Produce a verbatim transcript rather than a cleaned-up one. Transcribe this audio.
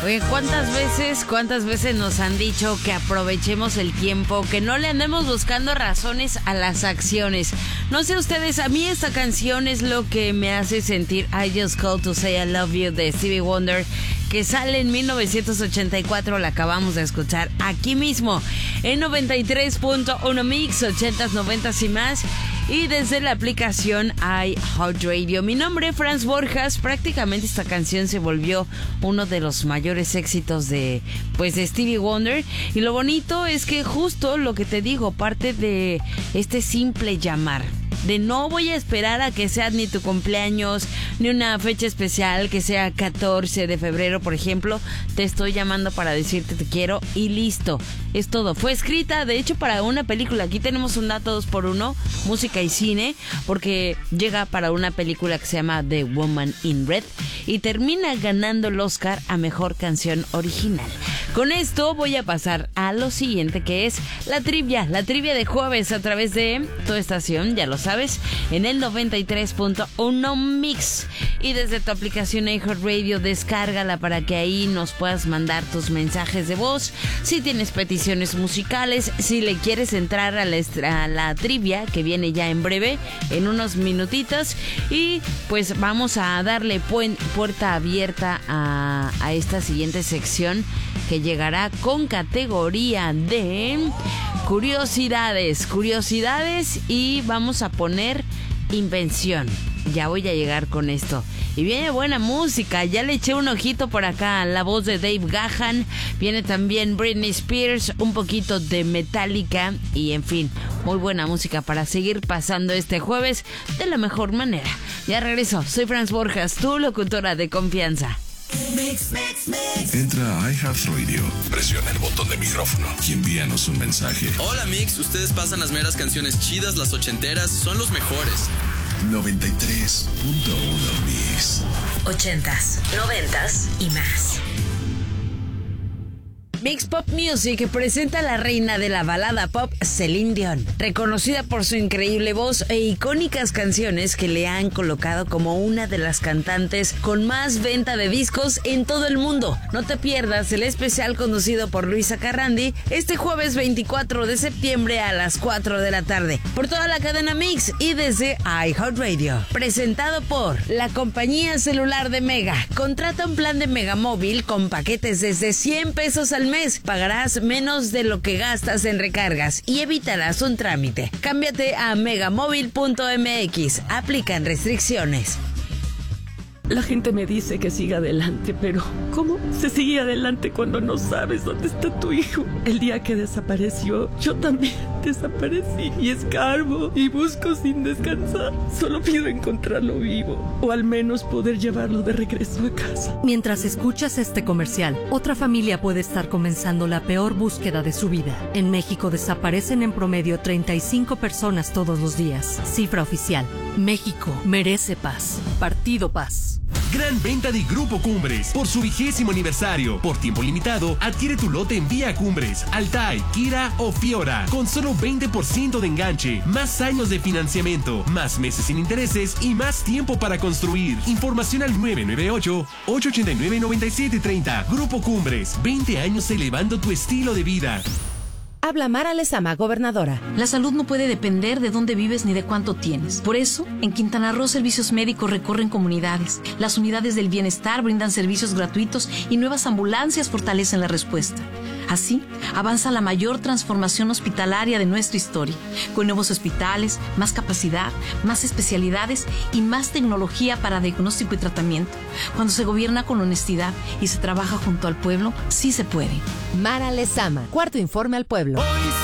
Oye, ¿cuántas veces, cuántas veces nos han dicho que aprovechemos el tiempo, que no le andemos buscando razones a las acciones? No sé ustedes, a mí esta canción es lo que me hace sentir I Just Called to Say I Love You de Stevie Wonder, que sale en mil novecientos ochenta y cuatro, la acabamos de escuchar aquí mismo, en noventa y tres punto uno Mix, ochentas, noventas y más, y desde la aplicación iHeartRadio. Mi nombre es Franz Borjas. Prácticamente esta canción se volvió uno de los mayores éxitos de, pues, de Stevie Wonder, y lo bonito es que justo lo que te digo, parte de este simple llamar, de no voy a esperar a que sea ni tu cumpleaños, ni una fecha especial, que sea catorce de febrero, por ejemplo, te estoy llamando para decirte te quiero y listo, es todo. Fue escrita, de hecho, para una película. Aquí tenemos un dato dos por uno, música y cine, porque llega para una película que se llama The Woman in Red y termina ganando el Oscar a Mejor Canción Original. Con esto voy a pasar a lo siguiente, que es la trivia, la trivia de jueves a través de tu estación, ya lo sabes, en el noventa y tres punto uno Mix. Y desde tu aplicación iHeartRadio, descárgala para que ahí nos puedas mandar tus mensajes de voz. Si tienes peticiones musicales, si le quieres entrar a la, a la trivia, que viene ya en breve, en unos minutitos. Y pues vamos a darle pu- puerta abierta a, a esta siguiente sección, que llegará con categoría de curiosidades, curiosidades, y vamos a poner invención. Ya voy a llegar con esto. Y viene buena música, ya le eché un ojito por acá, la voz de Dave Gahan, viene también Britney Spears, un poquito de Metallica, y en fin, muy buena música para seguir pasando este jueves de la mejor manera. Ya regreso, soy Franz Borjas, tu locutora de confianza. Mix, mix, mix. Entra a iHeartRadio, presiona el botón de micrófono y envíanos un mensaje. Hola Mix, ustedes pasan las meras canciones chidas, las ochenteras, son los mejores. noventa y tres punto uno Mix. Ochentas, noventas y más. Mix Pop Music presenta a la reina de la balada pop, Celine Dion, reconocida por su increíble voz e icónicas canciones que le han colocado como una de las cantantes con más venta de discos en todo el mundo. No te pierdas el especial conducido por Luisa Carrandi este jueves veinticuatro de septiembre a las cuatro de la tarde por toda la cadena Mix y desde iHeartRadio. Presentado por la compañía celular de Mega. Contrata un plan de Mega Móvil con paquetes desde cien pesos al mes. Pagarás menos de lo que gastas en recargas y evitarás un trámite. Cámbiate a megamóvil punto m x. Aplican restricciones. La gente me dice que siga adelante, pero ¿cómo se sigue adelante cuando no sabes dónde está tu hijo? El día que desapareció, yo también desaparecí y escarbo y busco sin descansar. Solo pido encontrarlo vivo o al menos poder llevarlo de regreso a casa. Mientras escuchas este comercial, otra familia puede estar comenzando la peor búsqueda de su vida. En México desaparecen en promedio treinta y cinco personas todos los días. Cifra oficial. México merece paz. Partido Paz. Gran venta de Grupo Cumbres por su vigésimo aniversario. Por tiempo limitado, adquiere tu lote en Vía Cumbres, Altai, Kira o Fiora, con solo veinte por ciento de enganche, más años de financiamiento, más meses sin intereses y más tiempo para construir. Información al nueve nueve ocho, ocho ocho nueve, nueve siete tres cero. Grupo Cumbres, veinte años elevando tu estilo de vida. Habla Mara Lezama, gobernadora. La salud no puede depender de dónde vives ni de cuánto tienes. Por eso, en Quintana Roo, servicios médicos recorren comunidades. Las unidades del bienestar brindan servicios gratuitos y nuevas ambulancias fortalecen la respuesta. Así, avanza la mayor transformación hospitalaria de nuestra historia, con nuevos hospitales, más capacidad, más especialidades y más tecnología para diagnóstico y tratamiento. Cuando se gobierna con honestidad y se trabaja junto al pueblo, sí se puede. Mara Lezama, cuarto informe al pueblo. Hoy